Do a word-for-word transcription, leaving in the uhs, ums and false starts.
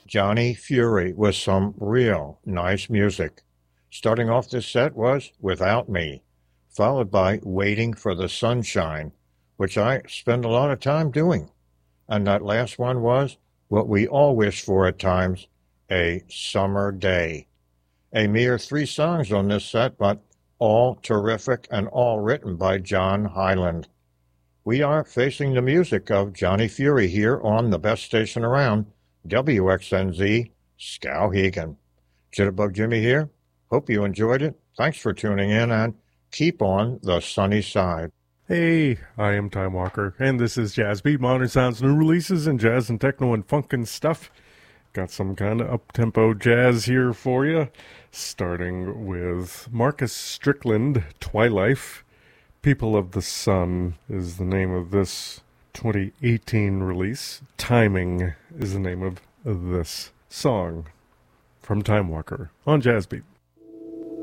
Johnny Fury with some real nice music. Starting off this set was Without Me, followed by Waiting for the Sunshine, which I spend a lot of time doing. And that last one was what we all wish for at times, A Summer Day. A mere three songs on this set, but all terrific and all written by John Hyland. We are facing the music of Johnny Fury here on the best station around, W X N Z, Skowhegan. Jitterbug Jimmy here. Hope you enjoyed it. Thanks for tuning in and keep on the sunny side. Hey, I am Time Walker, and this is Jazz Beat, Modern Sounds, new releases in jazz and techno and funk and stuff. Got some kind of up-tempo jazz here for you, starting with Marcus Strickland, Twilife. People of the Sun is the name of this twenty eighteen release. Timing is the name of this song from Time Walker on Jazz Beat.